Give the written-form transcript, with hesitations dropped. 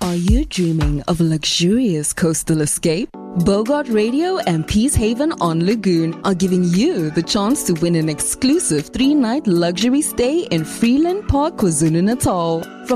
Are you dreaming of a luxurious coastal escape? Bogart Radio and Peacehaven on Lagoon are giving you the chance to win an exclusive 3-night luxury stay in Freeland Park, KwaZulu-Natal. From